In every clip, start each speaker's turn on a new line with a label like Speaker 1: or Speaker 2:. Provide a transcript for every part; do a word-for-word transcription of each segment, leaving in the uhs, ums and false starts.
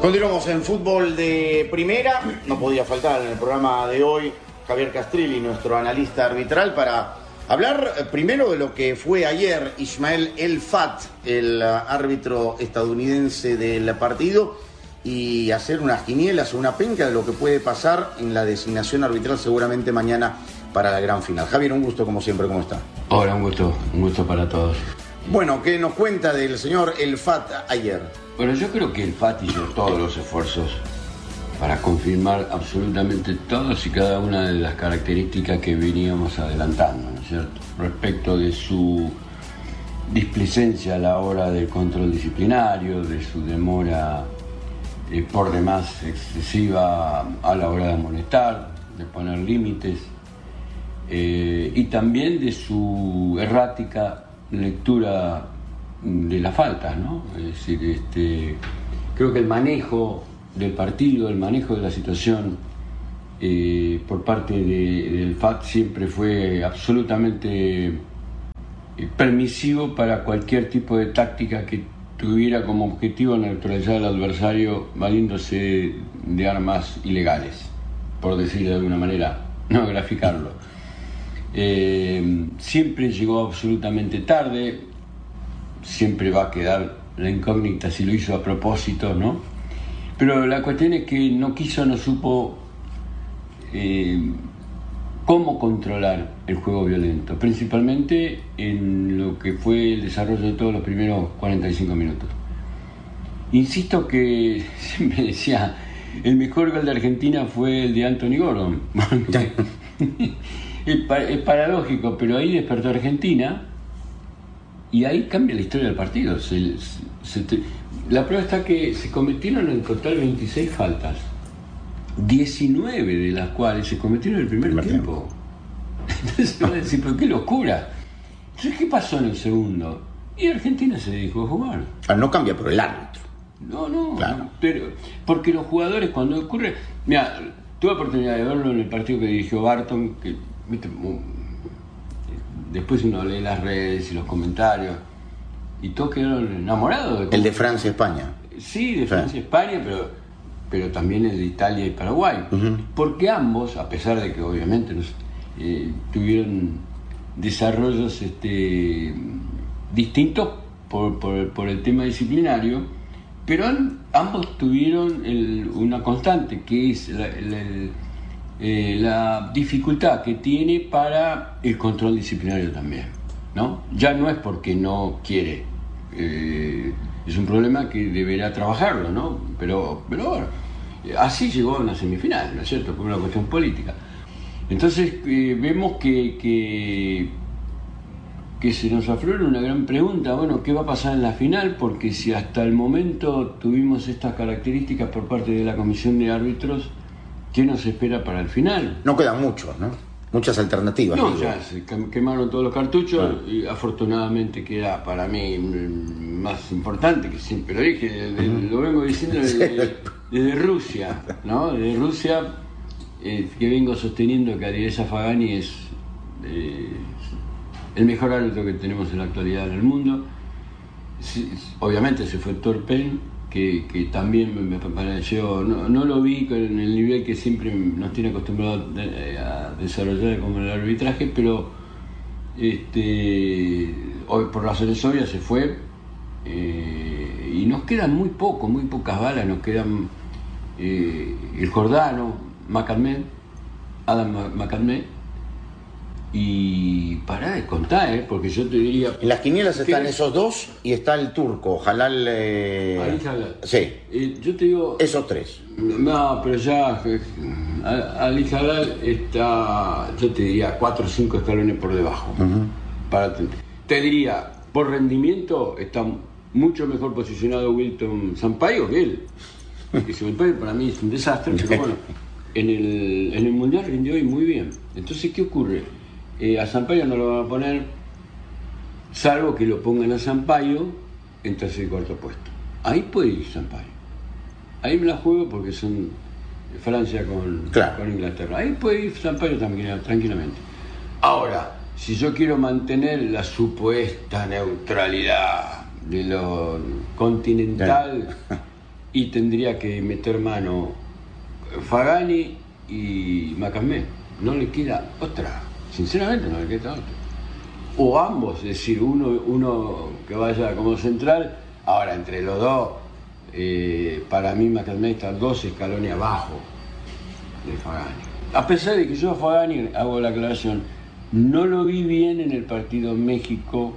Speaker 1: Continuamos en fútbol de primera. No podía faltar en el programa de hoy Javier Castrilli, nuestro analista arbitral, para hablar primero de lo que fue ayer Ismael El Fat, el árbitro estadounidense del partido, y hacer unas quinielas o una penca de lo que puede pasar en la designación arbitral seguramente mañana para la gran final. Javier, un gusto como siempre, ¿cómo está?
Speaker 2: Hola, un gusto, un gusto para todos.
Speaker 1: Bueno, ¿qué nos cuenta del señor El Fat ayer?
Speaker 2: Bueno, yo creo que El Fat hizo todos los esfuerzos para confirmar absolutamente todas y cada una de las características que veníamos adelantando, ¿no es cierto? Respecto de su displicencia a la hora del control disciplinario, de su demora eh, por demás excesiva a la hora de amonestar, de poner límites, eh, y también de su errática lectura de las faltas, ¿no? Es decir, este, creo que el manejo del partido, el manejo de la situación eh, por parte de, del F A T siempre fue absolutamente eh, permisivo para cualquier tipo de táctica que tuviera como objetivo neutralizar al adversario valiéndose de armas ilegales, por decirlo de alguna manera, no graficarlo. Eh, siempre llegó absolutamente tarde. Siempre va a quedar la incógnita si lo hizo a propósito, ¿no? Pero la cuestión es que no quiso, no supo eh, cómo controlar el juego violento, principalmente en lo que fue el desarrollo de todos los primeros cuarenta y cinco minutos. Insisto que siempre decía, el mejor gol de Argentina fue el de Anthony Gordon. es, pa- es paradójico, pero ahí despertó Argentina. Y ahí cambia la historia del partido. Se, se te... La prueba está que se cometieron en total veintiséis faltas, diecinueve de las cuales se cometieron en el primer
Speaker 1: Martín.
Speaker 2: tiempo. Entonces van a decir, pero qué locura. Entonces, ¿qué pasó en el segundo? Y Argentina se dedicó a jugar.
Speaker 1: Ah, no cambia por el árbitro.
Speaker 2: No, no,
Speaker 1: Claro.
Speaker 2: no, pero porque los jugadores cuando ocurre... Mira, tuve oportunidad de verlo en el partido que dirigió Barton, que, viste, después uno lee las redes y los comentarios y todos quedaron enamorados de cómo...
Speaker 1: El de Francia-España.
Speaker 2: Sí, de
Speaker 1: Sí.
Speaker 2: Francia y España, pero, pero también el de Italia y Paraguay.
Speaker 1: Uh-huh.
Speaker 2: Porque ambos, a pesar de que obviamente nos, eh, tuvieron desarrollos este, distintos por, por, por el tema disciplinario, pero han- ambos tuvieron el- una constante, que es la, la- el- eh, la dificultad que tiene para el control disciplinario también, ¿no? Ya no es porque no quiere, eh, es un problema que deberá trabajarlo, ¿no? Pero, pero bueno, así llegó a una semifinal, ¿no es cierto? Por una cuestión política. Entonces eh, vemos que, que, que se nos aflora una gran pregunta, bueno, ¿qué va a pasar en la final? Porque si hasta el momento tuvimos estas características por parte de la comisión de árbitros, ¿qué nos espera para el final?
Speaker 1: No quedan muchos, ¿no? Muchas alternativas.
Speaker 2: No,
Speaker 1: digo.
Speaker 2: ya se quem- quemaron todos los cartuchos,
Speaker 1: Ah.
Speaker 2: y afortunadamente queda para mí mm, más importante, que siempre lo dije, desde- lo vengo diciendo desde, desde Rusia, ¿no? Desde Rusia, eh, que vengo sosteniendo que Alireza Fagani es eh, el mejor árbitro que tenemos en la actualidad en el mundo. Sí, obviamente se fue Torpen, que, que también me pareció, no, no lo vi con el nivel que siempre nos tiene acostumbrado a desarrollar como el arbitraje, pero este, hoy por razones obvias se fue, eh, y nos quedan muy poco, muy pocas balas, nos quedan eh, el Jordano, McCartney, Adam McCartney, y pará de contar, ¿eh? Porque yo te diría...
Speaker 1: En las quinielas están
Speaker 2: ¿Qué?
Speaker 1: esos dos y está el turco, Jalal. Eh...
Speaker 2: Ali Jalal.
Speaker 1: Sí,
Speaker 2: Eh, yo te digo...
Speaker 1: esos tres.
Speaker 2: No, pero ya eh, Ali Jalal está, yo te diría, cuatro o cinco escalones por debajo.
Speaker 1: Uh-huh.
Speaker 2: Para te, te diría, por rendimiento está mucho mejor posicionado Wilton Sampaio que él. Porque Sampaio para mí es un desastre, pero bueno, en el, en el Mundial rindió y muy bien. Entonces, ¿qué ocurre? Eh, a Sampaio no lo van a poner, salvo que lo pongan a Sampaio en tercer y cuarto puesto. Ahí puede ir Sampaio. Ahí me la juego porque son Francia con,
Speaker 1: Claro.
Speaker 2: con Inglaterra. Ahí puede ir Sampaio también, tranquilamente. Ahora, si yo quiero mantener la supuesta neutralidad de lo continental y tendría que meter mano Fagani y Macamé. No le queda otra, sinceramente no le queda otra. O ambos, es decir, uno, uno que vaya como central. Ahora, entre los dos, eh, para mí Macamé está dos escalones abajo de Fagani. A pesar de que yo a Fagani, hago la aclaración, no lo vi bien en el partido México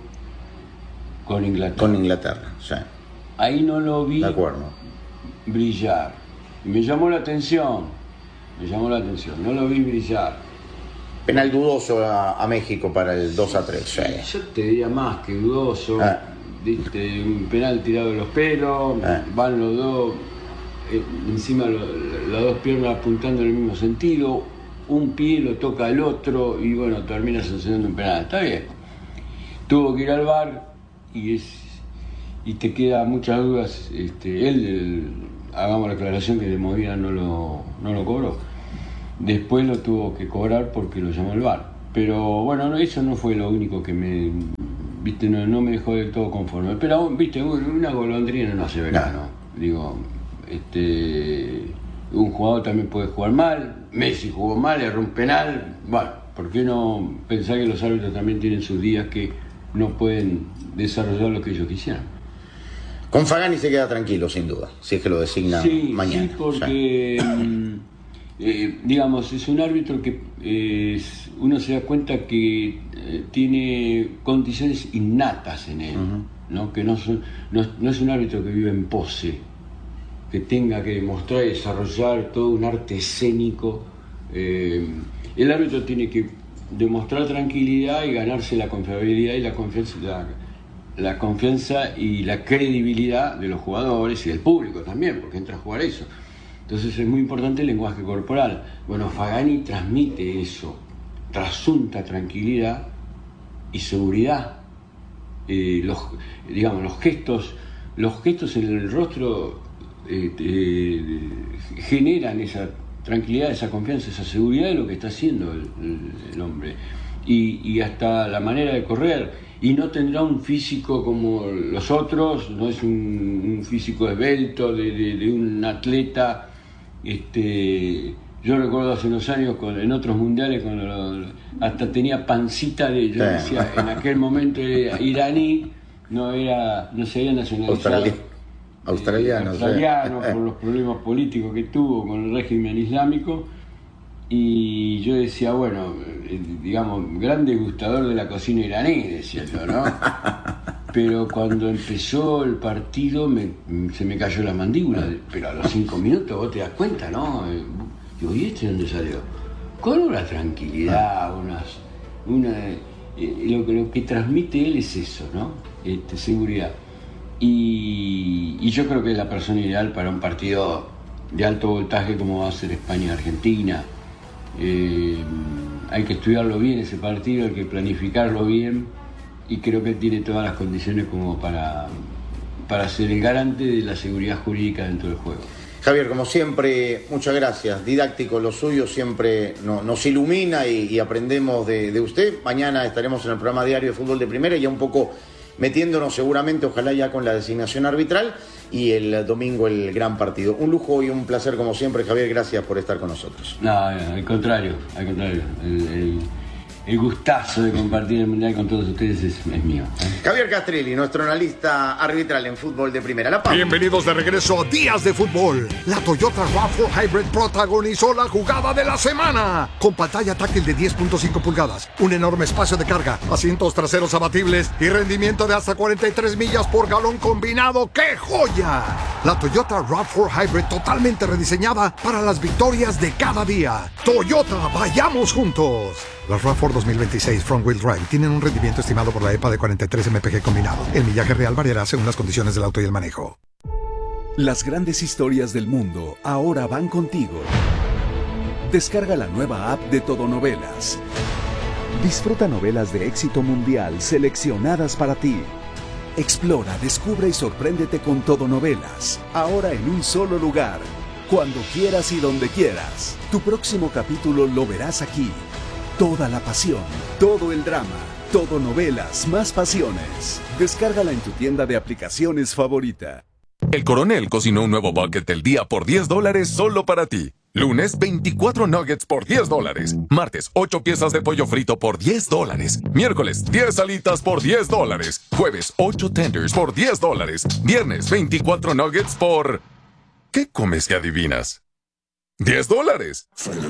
Speaker 2: con Inglaterra.
Speaker 1: Con Inglaterra, sí.
Speaker 2: Ahí no lo vi
Speaker 1: de acuerdo.
Speaker 2: brillar. Me llamó la atención, me llamó la atención, no lo vi brillar.
Speaker 1: Penal dudoso a, a México para el dos a tres. Sí.
Speaker 2: Yo te diría más que dudoso.
Speaker 1: Ah.
Speaker 2: Diste un penal tirado de los pelos,
Speaker 1: Ah.
Speaker 2: van los dos, eh, encima lo, las dos piernas apuntando en el mismo sentido, un pie lo toca al otro y bueno, termina sancionando un penal. Está bien. Tuvo que ir al V A R y es y te queda muchas dudas. Este, él, el, hagamos la aclaración que de movida no lo, no lo cobró. Después lo tuvo que cobrar porque lo llamó el V A R. Pero bueno, no, eso no fue lo único que me, viste, no, no me dejó del todo conforme. Pero viste, una golondrina no hace verano. Digo, este, un jugador también puede jugar mal. Messi jugó mal, erró un penal. Bueno, ¿por qué no pensar que los árbitros también tienen sus días que no pueden desarrollar lo que ellos quisieran?
Speaker 1: Con Fagani se queda tranquilo, sin duda, si es que lo designa
Speaker 2: sí,
Speaker 1: mañana.
Speaker 2: Sí, porque, sí. Eh, digamos, es un árbitro que eh, uno se da cuenta que eh, tiene condiciones innatas en él, uh-huh. ¿no? Que no, son, no, no es un árbitro que vive en pose, que tenga que demostrar y desarrollar todo un arte escénico. Eh, el árbitro tiene que demostrar tranquilidad y ganarse la confiabilidad y la confianza, la, la confianza y la credibilidad de los jugadores y del público también, porque entra a jugar eso. Entonces es muy importante el lenguaje corporal. Bueno, Fagani transmite eso, trasunta tranquilidad y seguridad. Eh, los, digamos, los gestos, los gestos en el rostro eh, eh, generan esa tranquilidad, esa confianza, esa seguridad de lo que está haciendo el, el, el hombre. Y, y hasta la manera de correr. Y no tendrá un físico como los otros, no es un, un físico esbelto de, de, de un atleta. Este, yo recuerdo hace unos años con, en otros mundiales cuando lo, hasta tenía pancita de, yo decía, en aquel momento era iraní, no era, no se había nacionalizado.
Speaker 1: Australi- australiano,
Speaker 2: eh, australiano
Speaker 1: sí.
Speaker 2: Por los problemas políticos que tuvo con el régimen islámico. Y yo decía, bueno, eh, digamos, gran degustador de la cocina iraní, decía yo, ¿no? Pero cuando empezó el partido me, se me cayó la mandíbula, pero a los cinco minutos vos te das cuenta, ¿no? Digo, ¿y este dónde salió? Con una tranquilidad, unas, una, eh, lo, lo que transmite él es eso, ¿no? Este, seguridad. Y, y yo creo que es la persona ideal para un partido de alto voltaje como va a ser España-Argentina. Eh, hay que estudiarlo bien ese partido, hay que planificarlo bien y creo que tiene todas las condiciones como para, para ser el garante de la seguridad jurídica dentro del juego.
Speaker 1: Javier, como siempre, muchas gracias. Didáctico lo suyo, siempre no, nos ilumina y, y aprendemos de, de usted. Mañana estaremos en el programa diario de Fútbol de Primera, ya un poco metiéndonos seguramente, ojalá ya con la designación arbitral, y el domingo el gran partido. Un lujo y un placer como siempre, Javier, gracias por estar con nosotros.
Speaker 2: No, al contrario, al contrario. El, el, el gustazo de compartir el Mundial con todos ustedes es, es mío. ¿eh?
Speaker 1: Javier Castrilli, nuestro analista arbitral en Fútbol de Primera. La Paz.
Speaker 3: Bienvenidos de regreso a Días de Fútbol. La Toyota RAV cuatro Hybrid protagonizó la jugada de la semana. Con pantalla táctil de diez punto cinco pulgadas, un enorme espacio de carga, asientos traseros abatibles y rendimiento de hasta cuarenta y tres millas por galón combinado. ¡Qué joya! La Toyota RAV cuatro Hybrid totalmente rediseñada para las victorias de cada día. Toyota, vayamos juntos. Las RAV cuatro dos mil veintiséis Front Wheel Drive tienen un rendimiento estimado por la E P A de cuarenta y tres M P G combinado. El millaje real variará según las condiciones del auto y el manejo.
Speaker 4: Las grandes historias del mundo ahora van contigo. Descarga la nueva app de Todonovelas. Disfruta novelas de éxito mundial seleccionadas para ti. Explora, descubre y sorpréndete con Todonovelas. Ahora en un solo lugar. Cuando quieras y donde quieras. Tu próximo capítulo lo verás aquí. Toda la pasión, todo el drama, Todonovelas más pasiones. Descárgala en tu tienda de aplicaciones favorita.
Speaker 5: El Coronel cocinó un nuevo bucket del día por diez dólares solo para ti. Lunes, veinticuatro nuggets por diez dólares. Martes, ocho piezas de pollo frito por diez dólares. Miércoles, diez alitas por diez dólares. Jueves, ocho tenders por diez dólares. Viernes, veinticuatro nuggets por... ¿Qué comes que adivinas? diez dólares.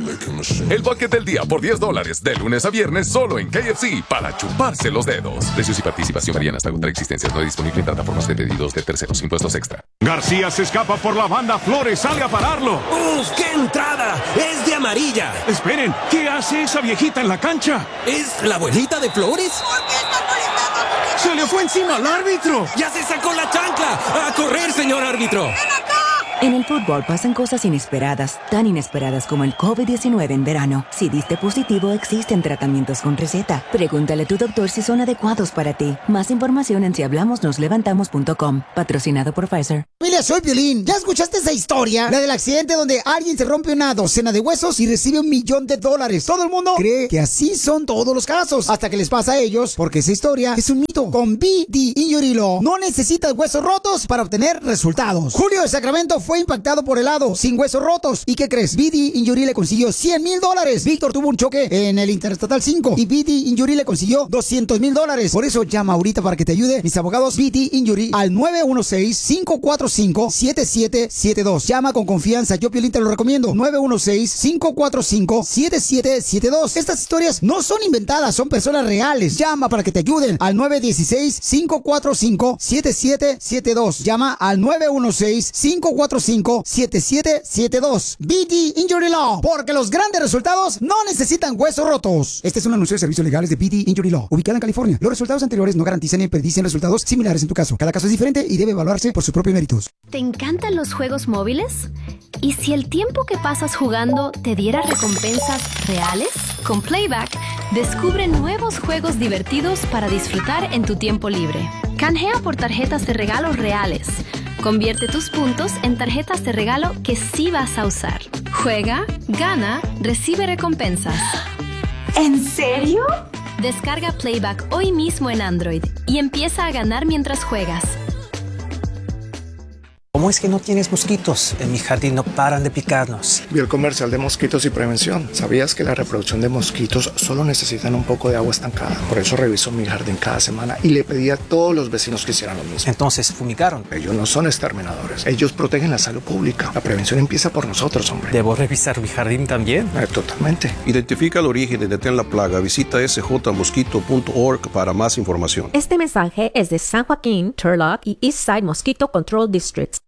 Speaker 5: El bucket del día por diez dólares. De lunes a viernes solo en K F C para chuparse los dedos. Precios y participación varían hasta agotar existencias. No disponible en plataformas de pedidos de terceros. Impuestos extra.
Speaker 6: García se escapa por la banda. Flores sale a pararlo.
Speaker 7: ¡Uf! ¡Qué entrada! ¡Es de amarilla!
Speaker 6: Esperen, ¿qué hace esa viejita en la cancha?
Speaker 7: ¿Es la abuelita de Flores?
Speaker 6: ¿Por qué está molestando? ¡Se le fue encima al árbitro!
Speaker 7: ¡Ya se sacó la chancla! ¡A correr, señor árbitro!
Speaker 8: ¡Ven acá! En el fútbol pasan cosas inesperadas, tan inesperadas como el COVID diecinueve en verano. Si diste positivo, existen tratamientos con receta. Pregúntale a tu doctor si son adecuados para ti. Más información en si hablamos nos levantamos punto com. Patrocinado por Pfizer.
Speaker 9: Familia, soy Piolín. ¿Ya escuchaste esa historia? La del accidente donde alguien se rompe una docena de huesos y recibe un millón de dólares. Todo el mundo cree que así son todos los casos. Hasta que les pasa a ellos, porque esa historia es un mito. Con B D Injury Law no necesitas huesos rotos para obtener resultados. Julio de Sacramento fue impactado por helado, sin huesos rotos. ¿Y qué crees? B D Injury le consiguió cien mil dólares. Víctor tuvo un choque en el Interestatal cinco y B D Injury le consiguió doscientos mil dólares. Por eso llama ahorita para que te ayude mis abogados B D Injury al nueve uno seis, cinco cuatro cinco, siete siete siete dos. Llama con confianza, yo Piolín te lo recomiendo. nueve uno seis, cinco cuatro cinco, siete siete siete dos. Estas historias no son inventadas, son personas reales. Llama para que te ayuden al nueve uno seis, cinco cuatro cinco, siete siete siete dos. Llama al nueve uno seis, cinco cuatro cinco, siete siete siete dos. B D Injury Law, porque los grandes resultados no necesitan huesos rotos. Este es un anuncio de servicios legales de B D Injury Law, ubicada en California. Los resultados anteriores no garantizan ni predicen resultados similares en tu caso. Cada caso es diferente y debe evaluarse por sus propios méritos.
Speaker 10: ¿Te encantan los juegos móviles? ¿Y si el tiempo que pasas jugando te diera recompensas reales? Con Playback, descubre nuevos juegos divertidos para disfrutar en tu tiempo libre. Canjea por tarjetas de regalo reales. Convierte tus puntos en tarjetas de regalo que sí vas a usar. Juega, gana, recibe recompensas.
Speaker 11: ¿En serio?
Speaker 10: Descarga Playback hoy mismo en Android y empieza a ganar mientras juegas.
Speaker 12: ¿Cómo es que no tienes mosquitos? En mi jardín no paran de picarnos.
Speaker 13: Vi el comercial de mosquitos y prevención. ¿Sabías que la reproducción de mosquitos solo necesitan un poco de agua estancada? Por eso reviso mi jardín cada semana y le pedí a todos los vecinos que hicieran lo mismo.
Speaker 12: Entonces, ¿fumigaron?
Speaker 13: Ellos no son exterminadores. Ellos protegen la salud pública. La prevención empieza por nosotros, hombre.
Speaker 12: ¿Debo revisar mi jardín también?
Speaker 13: Eh, totalmente.
Speaker 14: Identifica el origen y detén la plaga. Visita s j mosquito punto org para más información.
Speaker 15: Este mensaje es de San Joaquín, Turlock y Eastside Mosquito Control Districts.